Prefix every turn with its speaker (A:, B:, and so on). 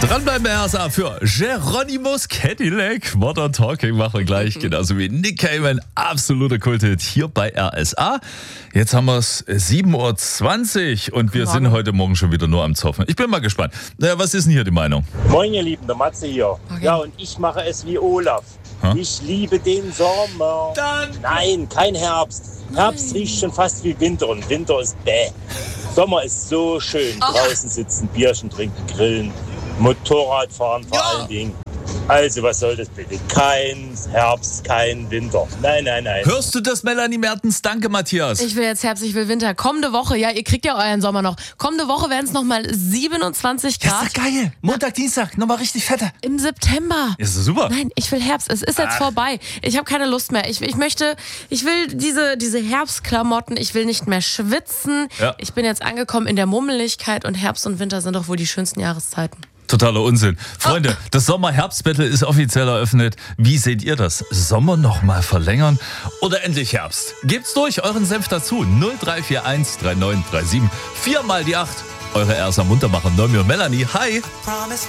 A: Dranbleiben bei RSA für Geronimo's Cadillac. Modern Talking machen wir gleich, genauso wie Nick Cayman. Absoluter Kulthit hier bei RSA. Jetzt haben wir es 7.20 Uhr und wir sind heute Morgen schon wieder nur am Zoffen. Ich bin mal gespannt. Was ist denn hier die Meinung?
B: Moin ihr Lieben, der Matze hier. Okay. Ja, und ich mache es wie Olaf. Ich liebe den Sommer.
A: Danke.
B: Nein, kein Herbst. Herbst riecht schon fast wie Winter und Winter ist bäh. Sommer ist so schön. Draußen sitzen, Bierchen trinken, grillen, Motorrad fahren vor allen Dingen. Also was soll das bitte? Kein Herbst, kein Winter. Nein.
A: Hörst du das, Melanie Mertens? Danke, Matthias.
C: Ich will jetzt Herbst, ich will Winter. Kommende Woche, ja, ihr kriegt ja euren Sommer noch. Kommende Woche werden es nochmal 27 Grad.
A: Das ist doch geil. Montag, Dienstag, nochmal richtig fette.
C: Im September.
A: Ist super.
C: Nein, ich will Herbst. Es ist jetzt vorbei. Ich habe keine Lust mehr. Ich will diese Herbstklamotten. Ich will nicht mehr schwitzen.
A: Ja.
C: Ich bin jetzt angekommen in der Mummeligkeit und Herbst und Winter sind doch wohl die schönsten Jahreszeiten.
A: Totaler Unsinn. Freunde, das Sommer-Herbst-Battle ist offiziell eröffnet. Wie seht ihr das? Sommer nochmal verlängern oder endlich Herbst? Gebt's durch, euren Senf dazu. 0341 3937 4 mal die 8. Eure RSA Muntermacher Nomi und Melanie. Hi.